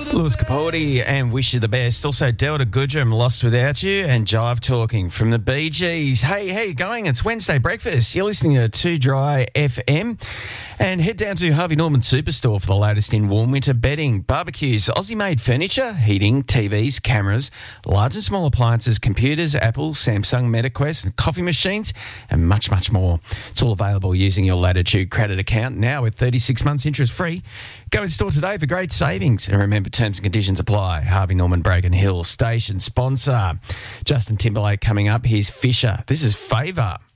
Lewis Capaldi and Wish You the Best. Also, Delta Goodrum, Lost Without You, and Jive Talking from the Bee Gees. Hey, how you going? It's Wednesday breakfast. You're listening to 2 Dry FM. And head down to Harvey Norman Superstore for the latest in warm winter bedding, barbecues, Aussie-made furniture, heating, TVs, cameras, large and small appliances, computers, Apple, Samsung, MetaQuest, and coffee machines, and much, much more. It's all available using your Latitude credit account now with 36 months interest free. Go in store today for great savings. And remember, terms and conditions apply. Harvey Norman Bracken Hill station sponsor. Justin Timberlake coming up. Here's Fisher. This is Favour.